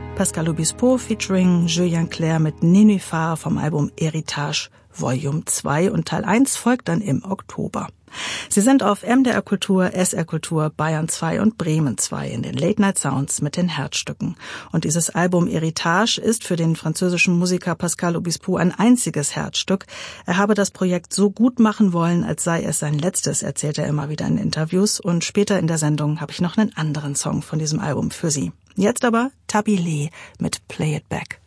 Pascal Obispo featuring Julien Clerc mit Nénuphar vom Album Héritage Volume 2 und Teil 1 folgt dann im Oktober. Sie sind auf MDR Kultur, SR Kultur, Bayern 2 und Bremen 2 in den Late Night Sounds mit den Herzstücken. Und dieses Album Héritage ist für den französischen Musiker Pascal Obispo ein einziges Herzstück. Er habe das Projekt so gut machen wollen, als sei es sein letztes, erzählt er immer wieder in Interviews. Und später in der Sendung habe ich noch einen anderen Song von diesem Album für Sie. Jetzt aber Tabby Lee mit Play It Back.